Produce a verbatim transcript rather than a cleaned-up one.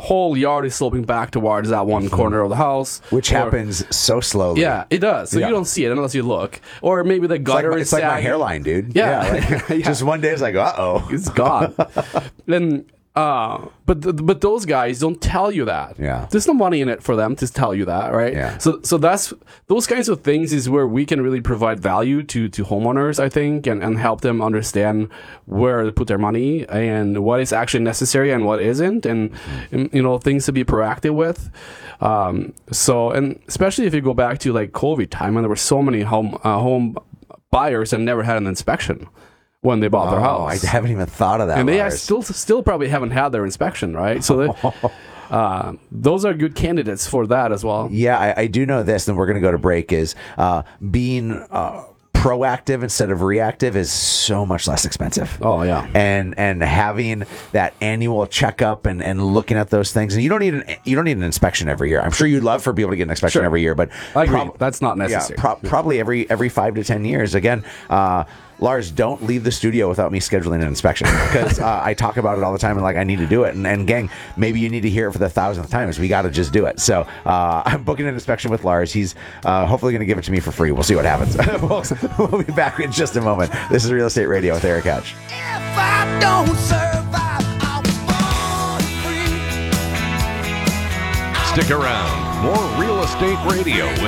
whole yard is sloping back towards that one corner of the house. Which or, happens so slowly. Yeah, it does. So Yeah. you don't see it unless you look. Or maybe the gutter It's is like, my, it's like my sagging. hairline, dude. Yeah. like, Yeah. Just one day it's like, uh-oh. It's gone. Then, uh, but th- but those guys don't tell you that. Yeah. There's no money in it for them to tell you that, right? Yeah. So so that's those kinds of things is where we can really provide value to to homeowners, I think, and, and help them understand where to put their money and what is actually necessary and what isn't, and, and you know, things to be proactive with. Um, so and especially if you go back to like COVID time when there were so many home uh, home buyers that never had an inspection when they bought their Oh, I house. haven't even thought of that. And they Lars. still still probably haven't had their inspection, right? So they, uh, those are good candidates for that as well. Yeah, I, I do know this, and we're going to go to break, is uh, being uh, proactive instead of reactive is so much less expensive. Oh, yeah. And and having that annual checkup and, and looking at those things, and you don't need an you don't need an inspection every year. I'm sure you'd love for people to get an inspection Sure. every year, but I agree. prob- That's not yeah, necessary. pro- probably every every five to ten years. Again, uh, Lars, don't leave the studio without me scheduling an inspection, because uh, I talk about it all the time and like I need to do it. And, and gang, maybe you need to hear it for the thousandth time. Is we got to just do it. So uh, I'm booking an inspection with Lars. He's uh, hopefully going to give it to me for free. We'll see what happens. we'll, we'll be back in just a moment. This is Real Estate Radio with Eric Hatch. If I don't survive, I was born free. Stick around. More Real Estate Radio with